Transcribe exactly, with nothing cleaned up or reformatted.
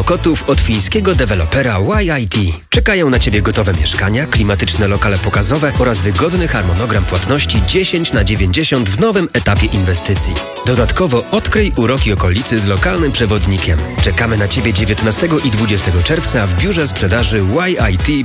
Mokotów od fińskiego dewelopera Y I T. Czekają na Ciebie gotowe mieszkania, klimatyczne lokale pokazowe oraz wygodny harmonogram płatności dziesięć na dziewięćdziesiąt w nowym etapie inwestycji. Dodatkowo odkryj uroki okolicy z lokalnym przewodnikiem. Czekamy na Ciebie dziewiętnastego i dwudziestego czerwca w biurze sprzedaży Y I T